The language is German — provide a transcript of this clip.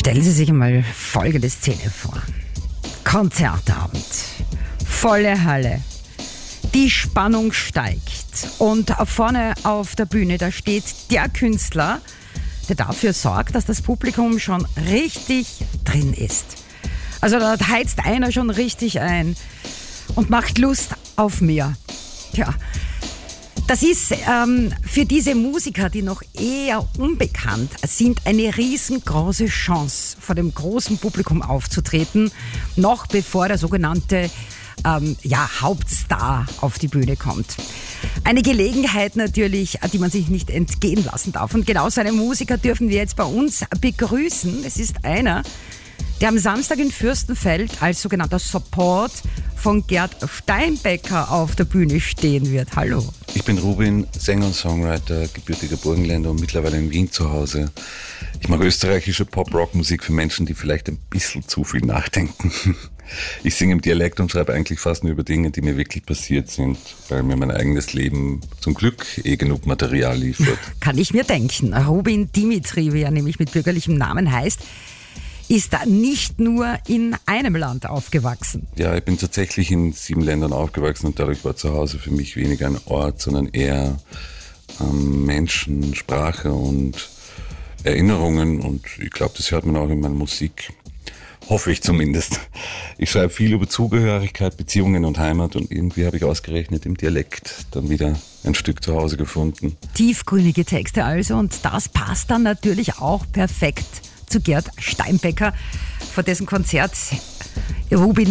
Stellen Sie sich einmal folgende Szene vor. Konzertabend, volle Halle, die Spannung steigt und vorne auf der Bühne, da steht der Künstler, der dafür sorgt, dass das Publikum schon richtig drin ist. Also da heizt einer schon richtig ein und macht Lust auf mehr. Tja, das ist für diese Musiker, die noch eher unbekannt sind, eine riesengroße Chance, vor dem großen Publikum aufzutreten, noch bevor der sogenannte Hauptstar auf die Bühne kommt. Eine Gelegenheit natürlich, die man sich nicht entgehen lassen darf. Und genau so einen Musiker dürfen wir jetzt bei uns begrüßen. Es ist einer, der am Samstag in Fürstenfeld als sogenannter Support von Gerd Steinbecker auf der Bühne stehen wird. Hallo. Ich bin Rubin, Sänger und Songwriter, gebürtiger Burgenländer und mittlerweile in Wien zu Hause. Ich mache österreichische Pop-Rock-Musik für Menschen, die vielleicht ein bisschen zu viel nachdenken. Ich singe im Dialekt und schreibe eigentlich fast nur über Dinge, die mir wirklich passiert sind, weil mir mein eigenes Leben zum Glück genug Material liefert. Kann ich mir denken. Rubin Dimitri, wie er nämlich mit bürgerlichem Namen heißt, ist da nicht nur in einem Land aufgewachsen. Ja, ich bin tatsächlich in 7 Ländern aufgewachsen und dadurch war zu Hause für mich weniger ein Ort, sondern eher Menschen, Sprache und Erinnerungen, und ich glaube, das hört man auch in meiner Musik. Hoffe ich zumindest. Ich schreibe viel über Zugehörigkeit, Beziehungen und Heimat, und irgendwie habe ich ausgerechnet im Dialekt dann wieder ein Stück zu Hause gefunden. Tiefgründige Texte also, und das passt dann natürlich auch perfekt zu Gerd Steinbecker, vor dessen Konzert Rubin